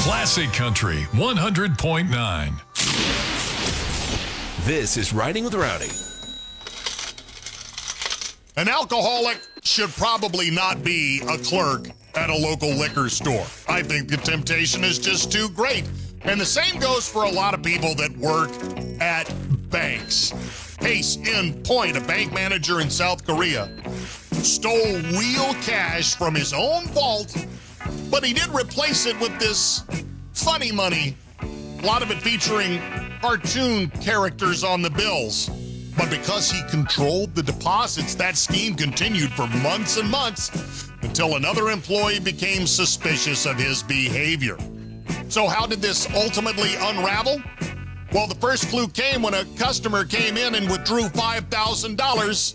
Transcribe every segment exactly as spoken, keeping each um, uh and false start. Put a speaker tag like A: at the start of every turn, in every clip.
A: Classic Country one hundred point nine.
B: This is Riding with Rowdy.
C: An alcoholic should probably not be a clerk at a local liquor store. I think the temptation is just too great. And the same goes for a lot of people that work at banks. Case in point, a bank manager in South Korea stole real cash from his own vault, but he did replace it with this funny money, a lot of it featuring cartoon characters on the bills. But because he controlled the deposits, that scheme continued for months and months until another employee became suspicious of his behavior. So how did this ultimately unravel? Well, the first clue came when a customer came in and withdrew five thousand dollars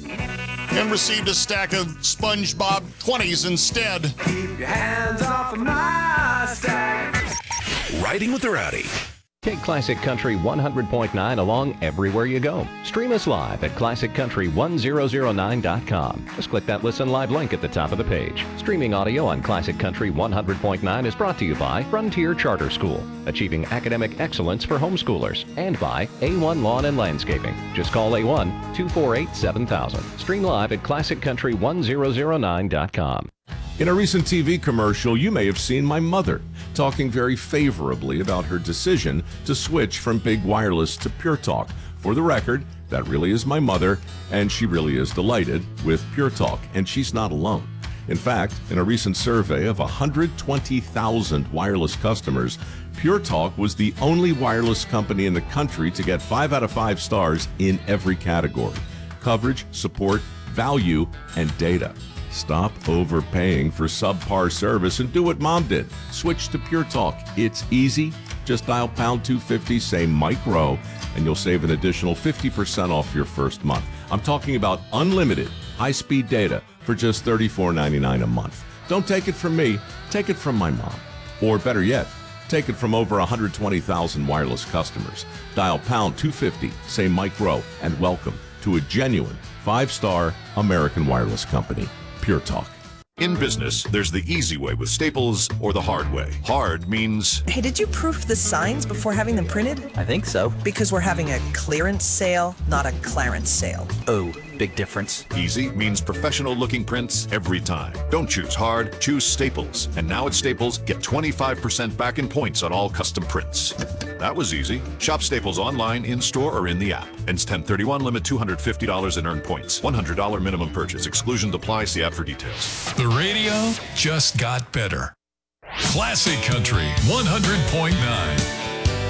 C: and received a stack of SpongeBob twenties instead.
D: Keep your hands off of my stack.
B: Riding with the Rowdy.
E: Take Classic Country one hundred point nine along everywhere you go. Stream us live at classic country one thousand nine dot com. Just click that Listen Live link at the top of the page. Streaming audio on Classic Country one hundred point nine is brought to you by Frontier Charter School, achieving academic excellence for homeschoolers, and by A one Lawn and Landscaping. Just call A one two four eight seven thousand. Stream live at classic country one thousand nine dot com.
F: In a recent T V commercial, you may have seen my mother talking very favorably about her decision to switch from Big Wireless to Pure Talk. For the record, that really is my mother, and she really is delighted with Pure Talk, and she's not alone. In fact, in a recent survey of one hundred twenty thousand wireless customers, Pure Talk was the only wireless company in the country to get five out of five stars in every category: coverage, support, value, and data. Stop overpaying for subpar service and do what Mom did. Switch to Pure Talk. It's easy. Just dial pound two fifty, say Mike Rowe, and you'll save an additional fifty percent off your first month. I'm talking about unlimited high-speed data for just thirty-four ninety-nine a month. Don't take it from me. Take it from my mom. Or better yet, take it from over one hundred twenty thousand wireless customers. Dial pound two fifty, say Mike Rowe, and welcome to a genuine five-star American wireless company. Pure Talk.
G: In business, there's the easy way with Staples or the hard way. Hard means...
H: Hey, did you proof the signs before having them printed?
I: I think so.
H: Because we're having a clearance sale, not a Clarence sale.
I: Oh, big difference.
G: Easy means professional-looking prints every time. Don't choose hard, choose Staples. And now at Staples, get twenty-five percent back in points on all custom prints. That was easy. Shop Staples online, in-store, or in the app. Ends ten thirty-one, limit two hundred fifty dollars in earned points. one hundred dollars minimum purchase. Exclusions apply. See app for details.
A: The radio just got better. Classic Country one hundred point nine.